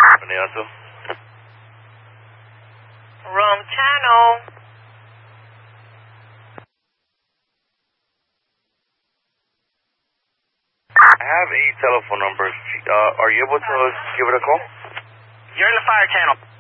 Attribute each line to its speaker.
Speaker 1: Vanessa?
Speaker 2: Wrong channel.
Speaker 1: I have a telephone number. Are you able to give it a call?
Speaker 2: You're in the fire channel.